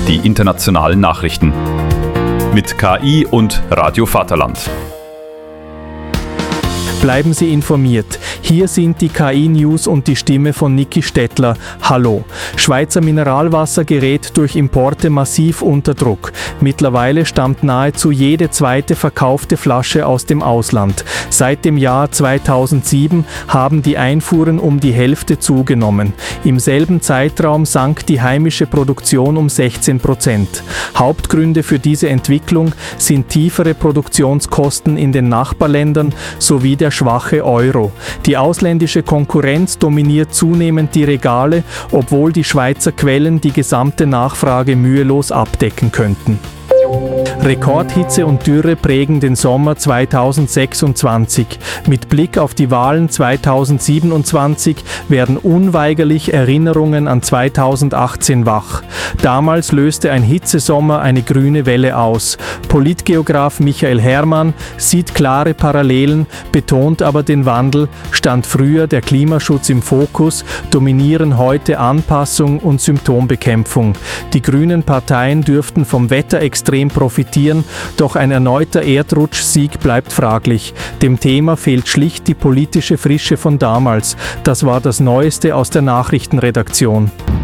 die internationalen Nachrichten. Mit KI und Radio Vaterland. Bleiben Sie informiert. Hier sind die KI-News und die Stimme von Niki Stettler. Hallo. Schweizer Mineralwasser gerät durch Importe massiv unter Druck. Mittlerweile stammt nahezu jede zweite verkaufte Flasche aus dem Ausland. Seit dem Jahr 2007 haben die Einfuhren um die Hälfte zugenommen. Im selben Zeitraum sank die heimische Produktion um 16%. Hauptgründe für diese Entwicklung sind tiefere Produktionskosten in den Nachbarländern sowie der schwache Euro. Die ausländische Konkurrenz dominiert zunehmend die Regale, obwohl die Schweizer Quellen die gesamte Nachfrage mühelos abdecken könnten. Rekordhitze und Dürre prägen den Sommer 2026. Mit Blick auf die Wahlen 2027 werden unweigerlich Erinnerungen an 2018 wach. Damals löste ein Hitzesommer eine grüne Welle aus. Politgeograf Michael Herrmann sieht klare Parallelen, betont aber den Wandel. Stand früher der Klimaschutz im Fokus, dominieren heute Anpassung und Symptombekämpfung. Die grünen Parteien dürften vom Wetterextrem profitieren, doch ein erneuter Erdrutschsieg bleibt fraglich. Dem Thema fehlt schlicht die politische Frische von damals. Das war das Neueste aus der Nachrichtenredaktion.